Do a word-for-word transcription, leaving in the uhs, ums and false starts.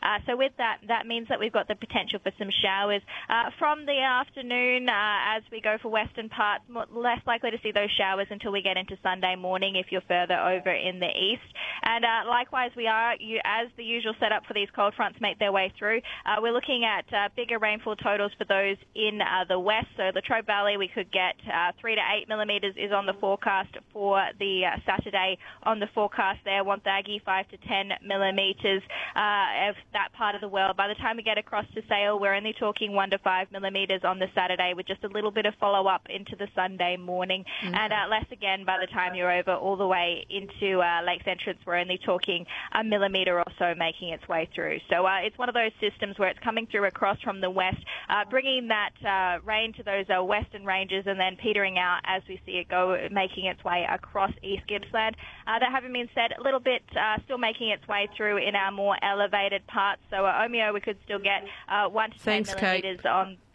Uh, so with that, that means that we've got the potential for some showers uh, from the afternoon uh, as we go for western parts. More, less likely to see those showers until we get into Sunday morning if you're further over in the east. And uh, likewise, we are, you, as the usual setup for these cold fronts make their way through, uh, we're looking at uh, bigger rainfall totals for those in uh, the west. So Latrobe Valley, we could get uh, three to eight millimetres is on the forecast for the uh, Saturday on the forecast there. Wonthaggi, five to ten millimetres uh, of that part of the world. By the time we get across to Sale, we're only talking one to five millimetres on the Saturday with just a little bit of follow-up into the Sunday morning. Mm-hmm. And uh, less again by the time you're over all the way into uh, Lakes Entrance. We're only talking a millimetre or so making its way through. So uh, it's one of those systems where it's coming through across from the west, uh, bringing that uh, rain to those uh, western ranges and then petering out as we see it go, making its way across East Gippsland. Uh, that having been said, a little bit uh, still making its way through in our more elevated parts. So uh, Omeo, we could still get uh, one to ten Thanks, millimetres Kate. on